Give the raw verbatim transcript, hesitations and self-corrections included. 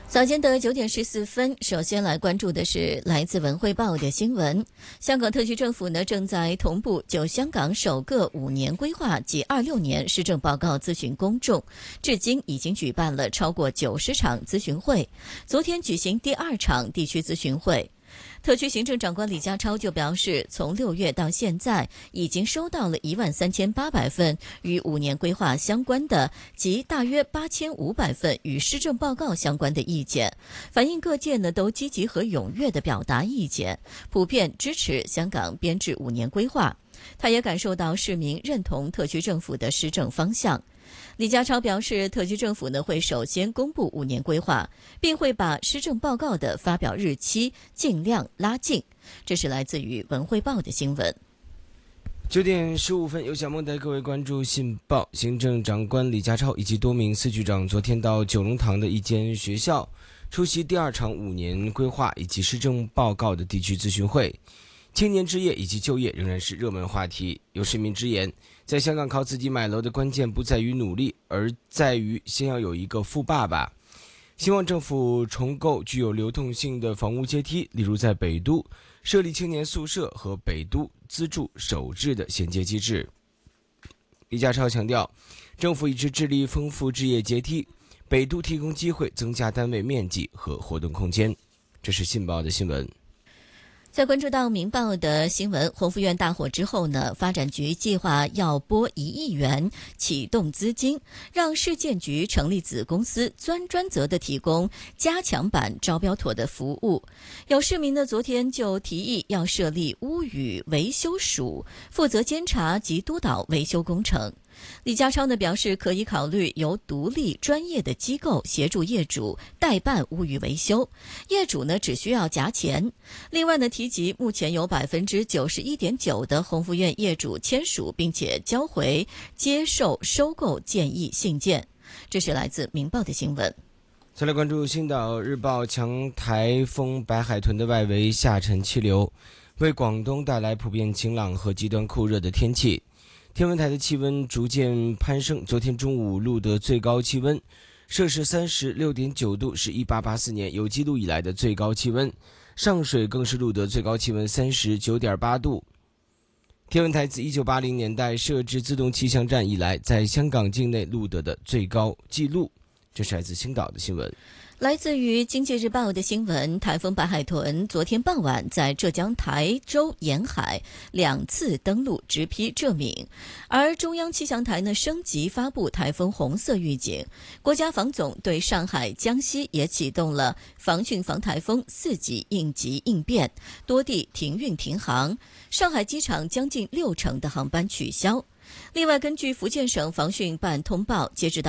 早间的九点十四分，首先来关注的是来自文汇报的新闻。香港特区政府呢正在同步就香港首个五年规划及二六年施政报告咨询公众，至今已经举办了超过九十场咨询会，昨天举行第二场地区咨询会。特区行政长官李家超就表示，从六月到现在，已经收到了一万三千八百份与五年规划相关的及大约八千五百份与施政报告相关的意见，反映各界呢都积极和踊跃地表达意见，普遍支持香港编制五年规划。他也感受到市民认同特区政府的施政方向。李家超表示，特区政府呢会首先公布五年规划，并会把施政报告的发表日期尽量拉近。这是来自于文汇报的新闻。 九点十五分，由小梦带各位关注信报。行政长官李家超以及多名司局长昨天到九龙塘的一间学校出席第二场五年规划以及施政报告的地区咨询会。青年置业以及就业仍然是热门话题。有市民直言，在香港靠自己买楼的关键不在于努力，而在于先要有一个富爸爸。希望政府重构具有流动性的房屋阶梯，例如在北都设立青年宿舍和北都资助首置的衔接机制。李家超强调，政府一直致力丰富置业阶梯，北都提供机会增加单位面积和活动空间。这是信报的新闻。 在关注到明报的新闻，宏福苑大火之后呢，发展局计划要拨一亿元启动资金，让市建局成立子公司，专专责的提供加强版招标妥的服务。有市民呢昨天就提议要设立屋宇维修署，负责监察及督导维修工程。李家超呢表示，可以考虑由独立专业的机构协助业主代办屋宇维修，业主呢只需要夹钱。另外呢，提及目前有百分之九十一点九的宏福苑业主签署并且交回接受收购建议信件。这是来自明报的新闻。 再来关注星岛日报，强台风白海豚的外围下沉气流为广东带来普遍晴朗和极端酷热的天气。天文台的气温逐渐攀升，昨天中午录得最高气温摄氏 三十六点九 度，是一八八四年有记录以来的最高气温。上水更是录得最高气温 三十九点八 度。天文台自一九八零年代设置自动气象站以来，在香港境内录得的最高纪录。这是来自星岛的新闻。 来自于经济日报的新闻，台风白海豚昨天傍晚在浙江台州沿海两次登陆，直批浙闽。而中央气象台呢升级发布台风红色预警，国家防总对上海、江西也启动了防汛防台风四级应急应变，多地停运停航，上海机场将近六成的航班取消。另外，根据福建省防汛办通报，截止到